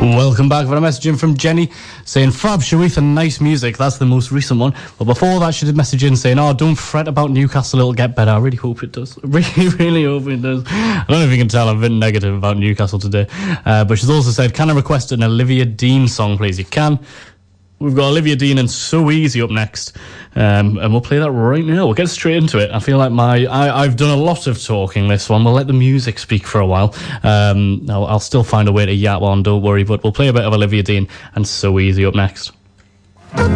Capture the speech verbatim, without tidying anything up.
Welcome back. I've got a message in from Jenny saying, Fab, Sharif and nice music. That's the most recent one. But before that, she did message in saying, oh, don't fret about Newcastle, it'll get better. I really hope it does. I really, really hope it does. I don't know if you can tell I've been negative about Newcastle today. Uh, but she's also said, can I request an Olivia Dean song, please? You can. We've got Olivia Dean and So Easy up next, um, and we'll play that right now. We'll get straight into it. I feel like my I, I've done a lot of talking this one. We'll let the music speak for a while. Um, I'll, I'll still find a way to yap on, don't worry, but we'll play a bit of Olivia Dean and So Easy up next.